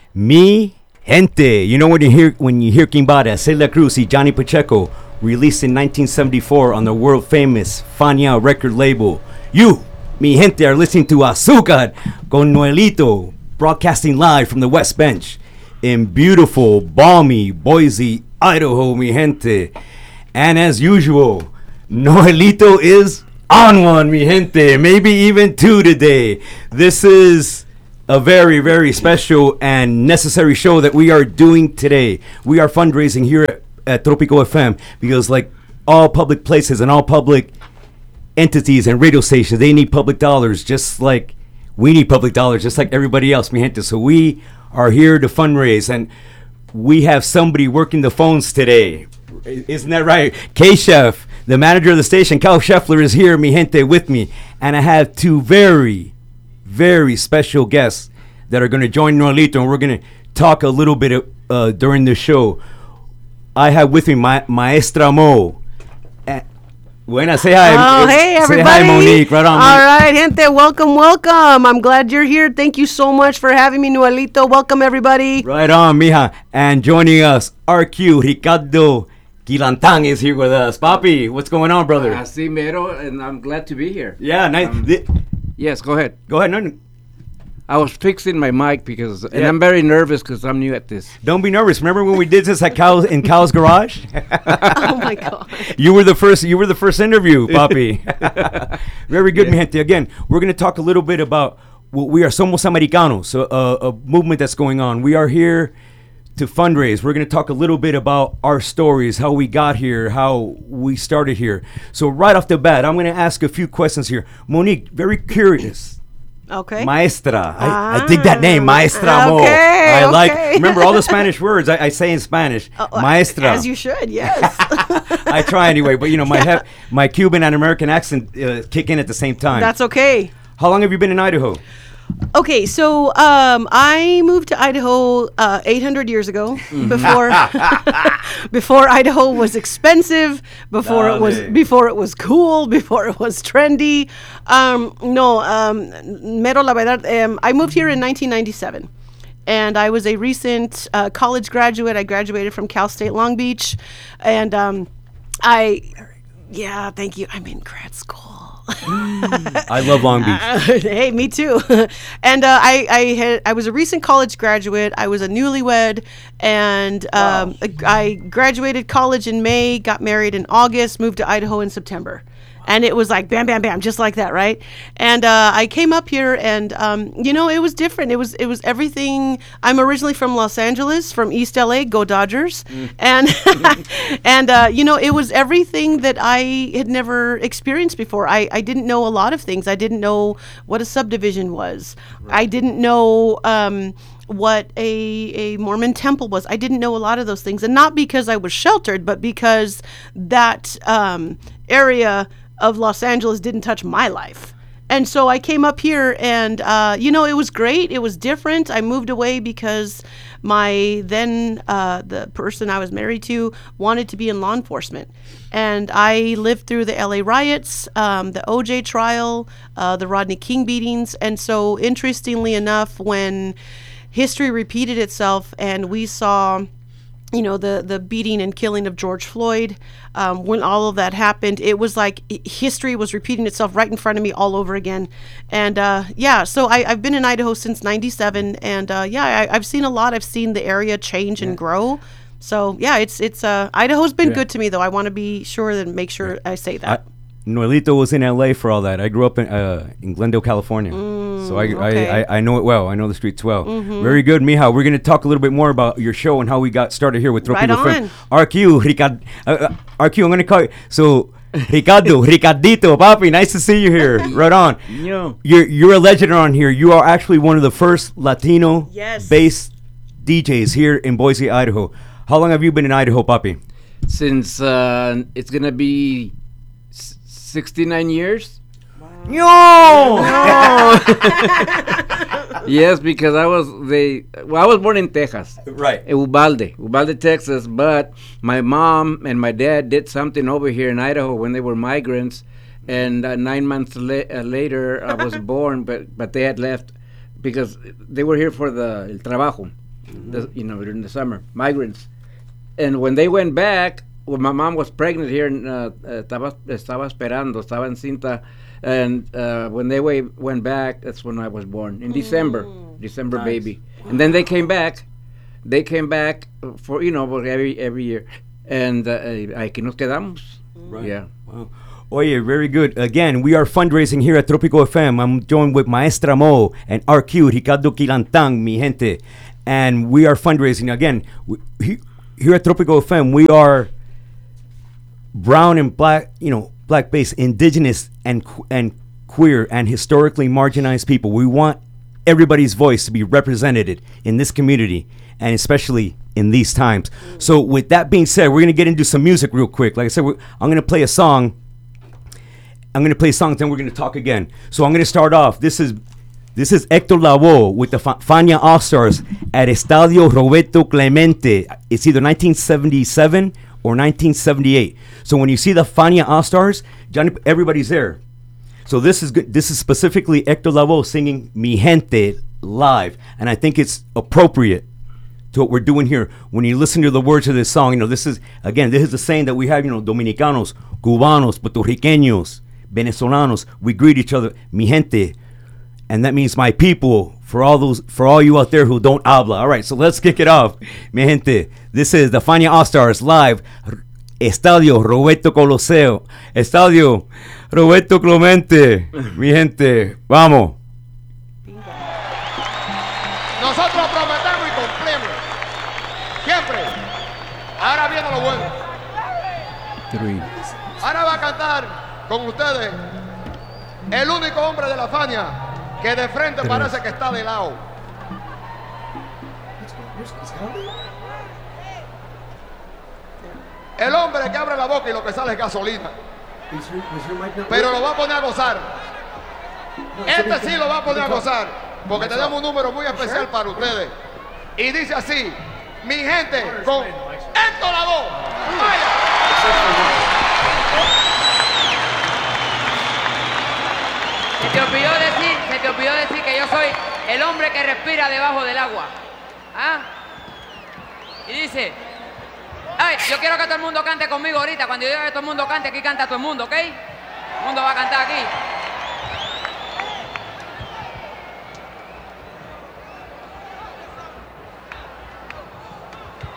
Mi gente. You know when you hear Kimbada, Celia Cruz y Johnny Pacheco, released in 1974 on the world famous Fania record label. You, mi gente, are listening to Azúcar con Noelito, broadcasting live from the West Bench in beautiful, balmy Boise, Idaho, mi gente. And as usual, Noelito is on one, mi gente. Maybe even two today. This is a very, very special and necessary show that we are doing today. We are fundraising here at Tropico FM because, like all public places and all public entities and radio stations, they need public dollars just like we need public dollars, just like everybody else, mi gente. So we are here to fundraise, and we have somebody working the phones today. Isn't that right? K-Chef, the manager of the station, Cal Scheffler, is here, mi gente, with me. And I have two very, very special guests that are going to join Noelito, and we're going to talk a little bit during the show. I have with me Maestra Mo. Buena, say hi. Oh, hey, everybody. Say hi, Monique. Right on. All right, gente, welcome. I'm glad you're here. Thank you so much for having me, Noelito. Welcome, everybody. Right on, mija. And joining us, RQ, Ricardo Quilantang is here with us. Papi, what's going on, brother? Así mero, and I'm glad to be here. Yeah, nice. Yes, go ahead. Go ahead. No, I was fixing my mic because, and Yeah. I'm very nervous because I'm new at this. don't be nervous. Remember when we did this at Cal's garage? Oh, my God. You were the first interview, Papi. Very good, mi gente. Again, we're going to talk a little bit about what we are Somos Americanos, a movement that's going on. We are here to fundraise. We're going to talk a little bit about our stories, how we got here, how we started here. So right off the bat, I'm going to ask a few questions here. Monique, very curious. Okay. Maestra. I dig that name, Maestra Mo. Okay, I like, okay. remember all the Spanish words I say in Spanish. Maestra. As you should, yes. I try anyway, but you know, my Cuban and American accent kick in at the same time. That's okay. How long have you been in Idaho? Okay, so I moved to Idaho 800 years ago. Before Idaho was expensive, before it was cool, before it was trendy. Mero la verdad. I moved here in 1997. And I was a recent college graduate. I graduated from Cal State Long Beach, and thank you. I'm in grad school. I love Long Beach. Hey, me too. And I was a recent college graduate. I was a newlywed, and I graduated college in May, got married in August, moved to Idaho in September. And it was like bam, bam, bam, just like that, right? And I came up here, and it was different. It was everything. I'm originally from Los Angeles, from East LA. Go Dodgers! And it was everything that I had never experienced before. I didn't know a lot of things. I didn't know what a subdivision was. Right. I didn't know what a Mormon temple was. I didn't know a lot of those things, and not because I was sheltered, but because that area of Los Angeles didn't touch my life. And so I came up here, and it was great. It was different. I moved away because the person I was married to wanted to be in law enforcement. And I lived through the LA riots, the OJ trial, the Rodney King beatings. And so interestingly enough, when history repeated itself and we saw the beating and killing of George Floyd, when all of that happened, it was like history was repeating itself right in front of me all over again. And so I've been in Idaho since 97, and I've seen a lot. I've seen the area change and grow. So it's Idaho's been good to me, though. I want to be sure and make sure I say that. Noelito was in LA for all that. I grew up in Glendale, California. So I know it well. I know the streets well. Mm-hmm. Very good, mija. We're going to talk a little bit more about your show and how we got started here with Tropico FM. RQ, I'm going to call you. So, Ricardito, papi, nice to see you here. Right on. You're a legend on here. You are actually one of the first Latino-based DJs here in Boise, Idaho. How long have you been in Idaho, papi? Since it's going to be 69 years. No! Yes, because I was born in Texas. Right. In Uvalde, Texas, but my mom and my dad did something over here in Idaho when they were migrants, and 9 months later I was born, but they had left because they were here for el trabajo. during the summer, migrants. And when they went back, well, my mom was pregnant here, and estaba esperando, estaba encinta. And when they went back, that's when I was born, in December nice. Baby. Wow. And then they came back for, every year. And aquí nos quedamos. Right. Yeah. Wow. Oye, very good. Again, we are fundraising here at Tropico FM. I'm joined with Maestra Mo and RQ, Ricardo Quilantang, mi gente. And we are fundraising. Again, here at Tropico FM, we are brown and black, black-based, indigenous and queer and historically marginalized people. We want everybody's voice to be represented in this community, and especially in these times. So with that being said, we're going to get into some music real quick. Like I said, I'm going to play a song. Then we're going to talk again. So I'm going to start off. This is Héctor Lavoe with the Fania All-Stars at Estadio Roberto Clemente. It's either 1977 or 1978. So when you see the Fania All-Stars, Johnny, everybody's there. So this is good. This is specifically Héctor Lavoe singing Mi Gente live. And I think it's appropriate to what we're doing here. When you listen to the words of this song, this is the saying that we have, Dominicanos, Cubanos, Puerto Ricanos, Venezolanos, we greet each other, Mi Gente. And that means my people, for all you out there who don't habla. All right, so let's kick it off. Mi gente, this is the Fania All-Stars live, Estadio Roberto Colosseo, Estadio Roberto Clemente. Mi gente, vamos. Nosotros prometemos y cumplimos. Siempre. Ahora viene lo bueno. Ahora va a cantar con ustedes el único hombre de la Fania que de frente parece que está de lado. El hombre que abre la boca y lo que sale es gasolina. Pero lo va a poner a gozar. Este sí lo va a poner a gozar, porque tenemos un número muy especial para ustedes. Y dice así, mi gente, con Héctor Lavoe. ¡Vaya! Se te olvidó decir que yo soy el hombre que respira debajo del agua. ¿Ah? Y dice, ay, yo quiero que todo el mundo cante conmigo ahorita. Cuando yo diga que todo el mundo cante, aquí canta todo el mundo, ¿ok? El mundo va a cantar aquí.